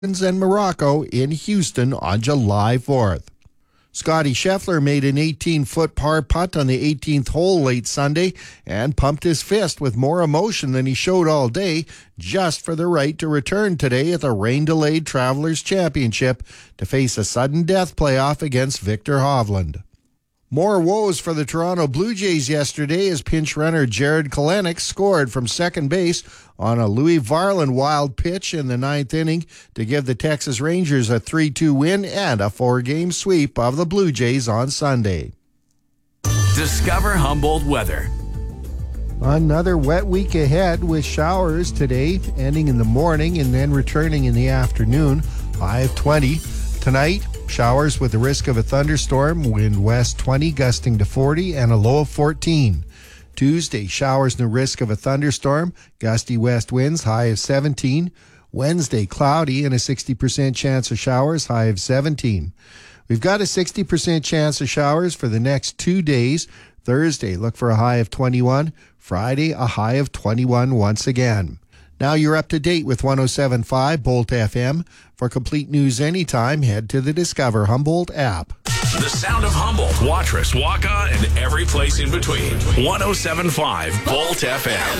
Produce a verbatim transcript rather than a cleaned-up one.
and Morocco in Houston on July fourth. Scotty Scheffler made an eighteen-foot par putt on the eighteenth hole late Sunday and pumped his fist with more emotion than he showed all day just for the right to return today at the rain-delayed Travelers Championship to face a sudden death playoff against Victor Hovland. More woes for the Toronto Blue Jays yesterday as pinch runner Jared Kelenic scored from second base on a Louis Varland wild pitch in the ninth inning to give the Texas Rangers a three two win and a four-game sweep of the Blue Jays on Sunday. Discover Humboldt weather. Another wet week ahead with showers today, ending in the morning and then returning in the afternoon. High of twenty. Tonight, showers with the risk of a thunderstorm, wind west twenty, gusting to forty, and a low of fourteen. Tuesday, showers and the risk of a thunderstorm, gusty west winds, high of seventeen. Wednesday, cloudy and a sixty percent chance of showers, high of seventeen. We've got a sixty percent chance of showers for the next two days. Thursday, look for a high of twenty-one. Friday, a high of twenty-one once again. Now you're up to date with one oh seven point five Bolt F M. For complete news anytime, head to the Discover Humboldt app. The sound of Humboldt, Watrous, Waka, and every place in between. one oh seven point five Bolt F M.